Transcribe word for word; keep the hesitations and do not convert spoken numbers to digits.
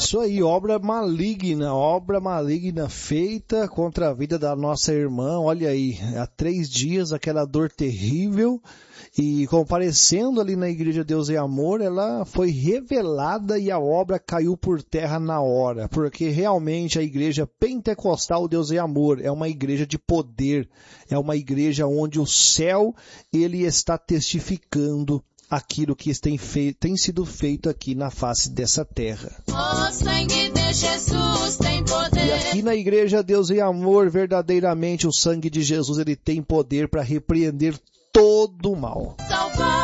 Isso aí, obra maligna, obra maligna feita contra a vida da nossa irmã. Olha aí, há três dias aquela dor terrível, e comparecendo ali na Igreja Deus e Amor, ela foi revelada e a obra caiu por terra na hora, porque realmente a Igreja Pentecostal Deus e Amor é uma igreja de poder, é uma igreja onde o céu ele está testificando aquilo que tem, feito, tem sido feito aqui na face dessa terra. O sangue de Jesus tem poder. E aqui na Igreja Deus e Amor, verdadeiramente o sangue de Jesus ele tem poder para repreender todo o mal. Salvar.